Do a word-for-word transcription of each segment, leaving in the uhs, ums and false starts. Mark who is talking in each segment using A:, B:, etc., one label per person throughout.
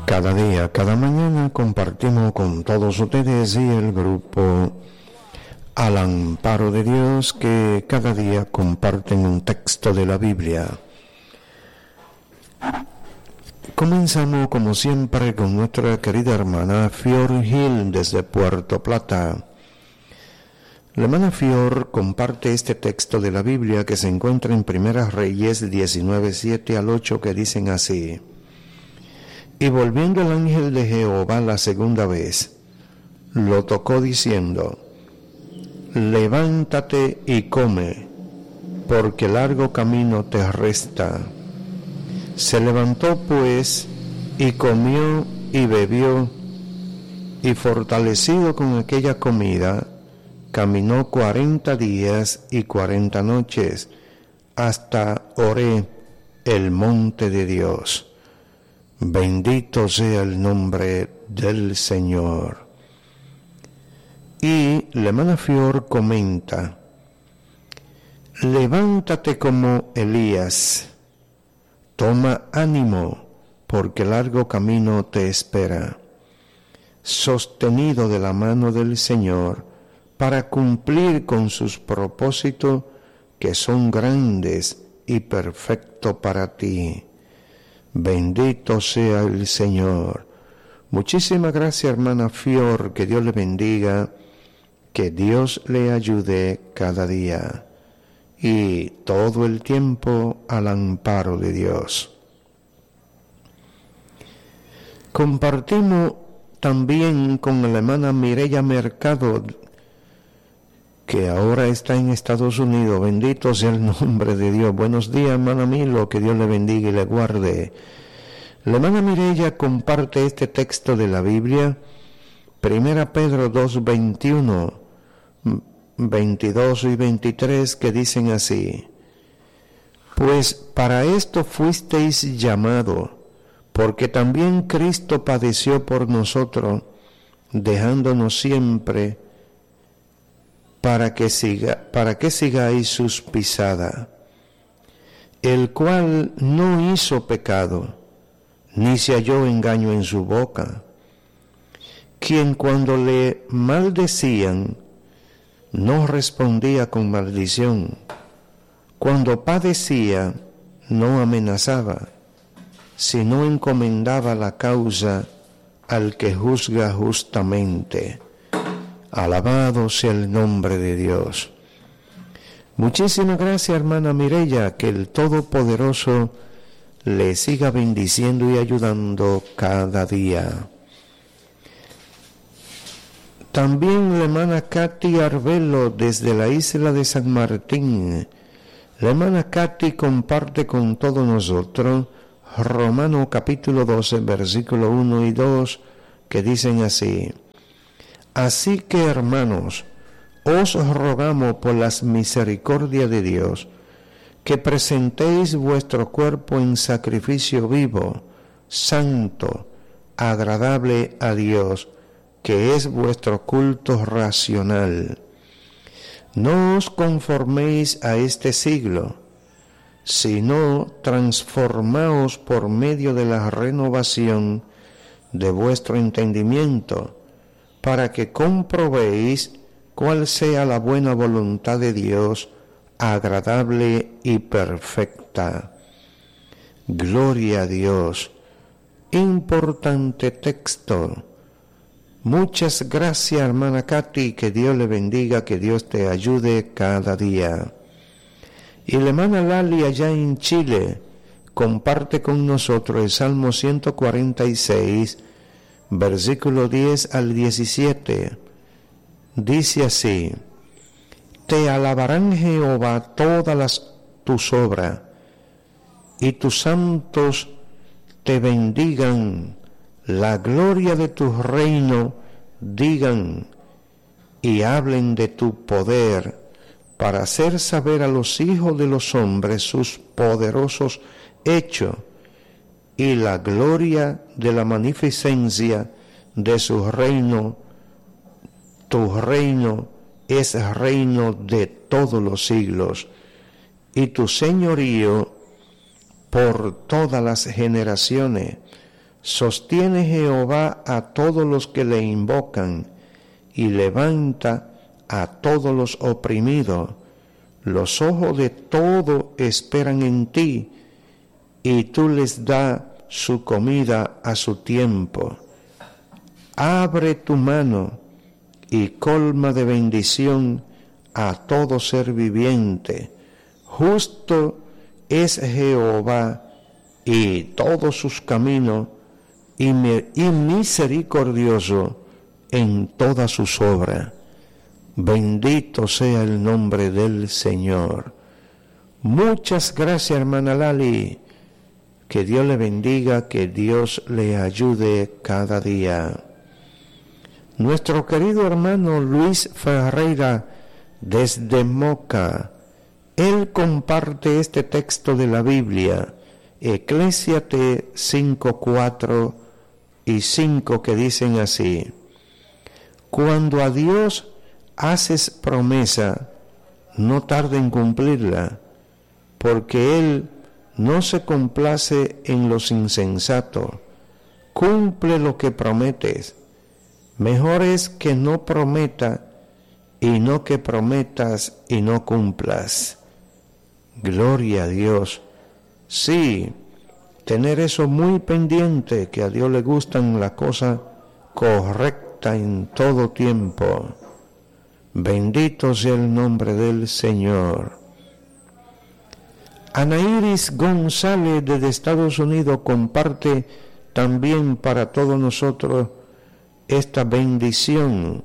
A: Cada día, cada mañana compartimos con todos ustedes y el grupo Al Amparo de Dios, que cada día comparten un texto de la Biblia. Comenzamos como siempre con nuestra querida hermana Fior Gil desde Puerto Plata. La hermana Fior comparte este texto de la Biblia que se encuentra en Primeras Reyes diecinueve, siete al ocho, que dicen así: Y volviendo el ángel de Jehová la segunda vez, lo tocó diciendo: Levántate y come, porque largo camino te resta. Se levantó pues, y comió y bebió, y fortalecido con aquella comida, caminó cuarenta días y cuarenta noches, hasta Horeb, el monte de Dios. Bendito sea el nombre del Señor. Y la hermana Fior comenta: levántate como Elías, toma ánimo, porque largo camino te espera, sostenido de la mano del Señor, para cumplir con sus propósitos que son grandes y perfectos para ti. Bendito sea el Señor. Muchísimas gracias, hermana Fior, que Dios le bendiga, que Dios le ayude cada día y todo el tiempo al amparo de Dios. Compartimos también con la hermana Mireya Mercado, que ahora está en Estados Unidos. Bendito sea el nombre de Dios. Buenos días, hermana Milo, que Dios le bendiga y le guarde. La hermana Mireya comparte este texto de la Biblia, Primera Pedro dos, veintiuno, veintidós y veintitrés, que dicen así: Pues para esto fuisteis llamados, porque también Cristo padeció por nosotros, dejándonos siempre para que siga, para que sigáis sus pisadas, el cual no hizo pecado, ni se halló engaño en su boca, quien cuando le maldecían, no respondía con maldición, cuando padecía, no amenazaba, sino encomendaba la causa al que juzga justamente. Alabado sea el nombre de Dios. Muchísimas gracias, hermana Mireya, que el Todopoderoso le siga bendiciendo y ayudando cada día. También la hermana Katy Arbelo desde la isla de San Martín. La hermana Katy comparte con todos nosotros Romanos capítulo doce, versículo uno y dos, que dicen así: Así que, hermanos, os rogamos por las misericordias de Dios, que presentéis vuestro cuerpo en sacrificio vivo, santo, agradable a Dios, que es vuestro culto racional. No os conforméis a este siglo, sino transformaos por medio de la renovación de vuestro entendimiento, para que comprobéis cuál sea la buena voluntad de Dios, agradable y perfecta. Gloria a Dios. Importante texto. Muchas gracias, hermana Katy, que Dios le bendiga, que Dios te ayude cada día. Y la hermana Lali, allá en Chile, comparte con nosotros el Salmo ciento cuarenta y seis, versículo diez al diecisiete. Dice así: Te alabarán, Jehová, todas las tus obras, y tus santos te bendigan. La gloria de tu reino digan, y hablen de tu poder, para hacer saber a los hijos de los hombres sus poderosos hechos, y la gloria de la magnificencia de su reino. Tu reino es reino de todos los siglos, y tu señorío por todas las generaciones. Sostiene Jehová a todos los que le invocan, y levanta a todos los oprimidos. Los ojos de todo esperan en ti, y tú les das su comida a su tiempo. Abre tu mano y colma de bendición a todo ser viviente. Justo es Jehová y todos sus caminos, y, me, y misericordioso en todas sus obras. Bendito sea el nombre del Señor. Muchas gracias, hermana Lali. Que Dios le bendiga, que Dios le ayude cada día. Nuestro querido hermano Luis Ferreira, desde Moca, él comparte este texto de la Biblia, Eclesiastés cinco, cuatro y cinco, que dicen así: cuando a Dios haces promesa, no tarde en cumplirla, porque Él no se complace en los insensatos. Cumple lo que prometes. Mejor es que no prometa y no que prometas y no cumplas. Gloria a Dios. Sí, tener eso muy pendiente, que a Dios le gustan las cosas correctas en todo tiempo. Bendito sea el nombre del Señor. Anairis González desde Estados Unidos comparte también para todos nosotros esta bendición.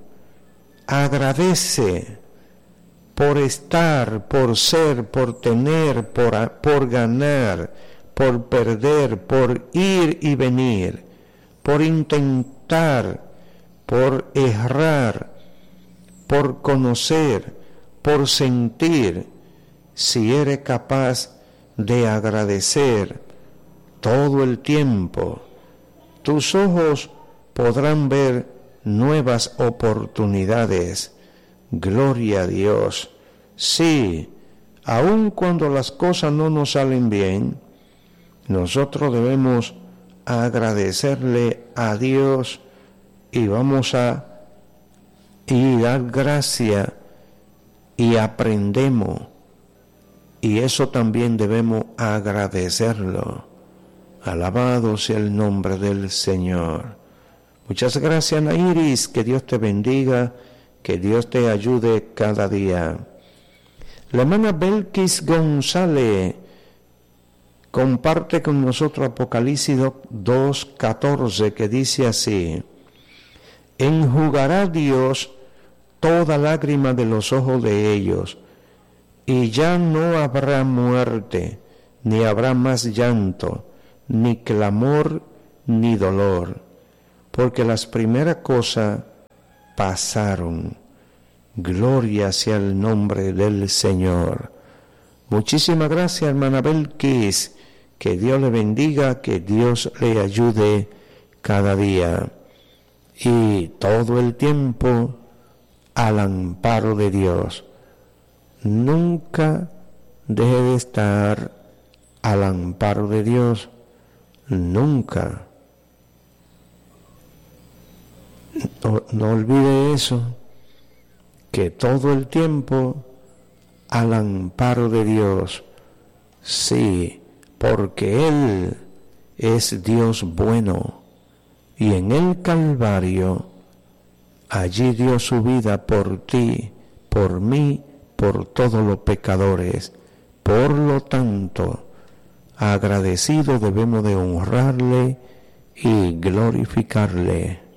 A: Agradece por estar, por ser, por tener, por, por ganar, por perder, por ir y venir, por intentar, por errar, por conocer, por sentir. Si eres capaz de agradecer todo el tiempo, tus ojos podrán ver nuevas oportunidades. Gloria a Dios. Sí, aun cuando las cosas no nos salen bien, nosotros debemos agradecerle a Dios y vamos a y dar gracia y aprendemos. Y eso también debemos agradecerlo. Alabado sea el nombre del Señor. Muchas gracias, Nairis. Que Dios te bendiga, que Dios te ayude cada día. La hermana Belkis González comparte con nosotros Apocalipsis dos catorce, que dice así: enjugará Dios toda lágrima de los ojos de ellos, y ya no habrá muerte, ni habrá más llanto, ni clamor, ni dolor, porque las primeras cosas pasaron. Gloria sea el nombre del Señor. Muchísimas gracias, hermana Belkis. Que Dios le bendiga, que Dios le ayude cada día. Y todo el tiempo al amparo de Dios. Nunca deje de estar al amparo de Dios. Nunca. No, no olvide eso, que todo el tiempo al amparo de Dios. Sí, porque Él es Dios bueno, y en el Calvario allí dio su vida por ti, por mí, por todos los pecadores. Por lo tanto, agradecidos debemos de honrarle y glorificarle.